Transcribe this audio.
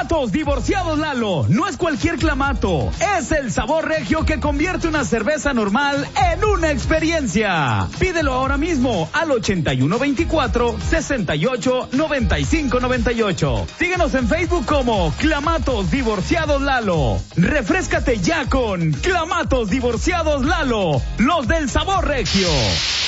Clamatos Divorciados Lalo. No es cualquier clamato. Es el sabor regio que convierte una cerveza normal en una experiencia. Pídelo ahora mismo al 8124-689598. Síguenos en Facebook como Clamatos Divorciados Lalo. Refréscate ya con Clamatos Divorciados Lalo. Los del sabor regio.